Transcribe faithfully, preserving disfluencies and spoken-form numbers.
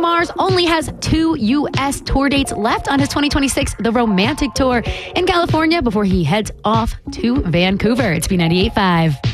Mars only has two U S tour dates left on his twenty twenty-six The Romantic Tour in California before he heads off to Vancouver. It's B ninety-eight point five.